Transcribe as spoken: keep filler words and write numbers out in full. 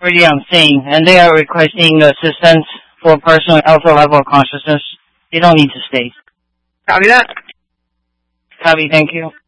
already on scene, and they are requesting assistance for a person with alpha level of consciousness. They don't need to stay. Copy that. Copy, thank you.